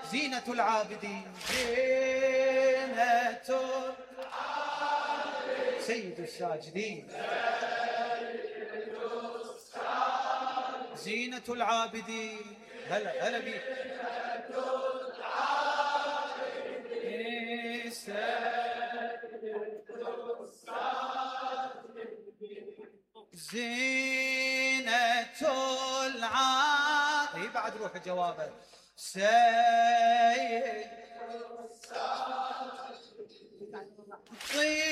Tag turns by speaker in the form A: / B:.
A: زينة العابدين، زينة العابدين، سيد الساجدين، زينة العابدين. هلا هلا بيك. زينة العابدين بعد روح جوابه سيد